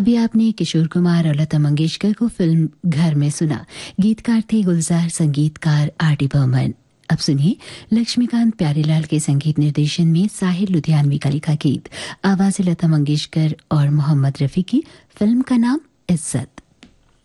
अभी आपने किशोर कुमार और लता मंगेशकर को फिल्म घर में सुना। गीतकार थे गुलजार, संगीतकार आर.डी. बर्मन। अब सुनिए लक्ष्मीकांत प्यारेलाल के संगीत निर्देशन में साहिर लुधियानवी का लिखा गीत, आवाज़ लता मंगेशकर और मोहम्मद रफी की। फिल्म का नाम इज्जत।